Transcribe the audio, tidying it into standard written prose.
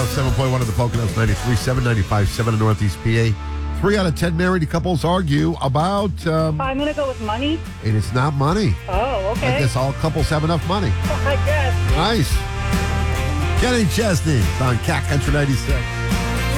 107.1 of the Poconos, 93.7, 95.7 in Northeast PA. 3 out of 10 married couples argue about... I'm going to go with money. and it's not money. Oh, okay. I guess all couples have enough money. I guess. Nice. Kenny Chesney on Cat Country 96.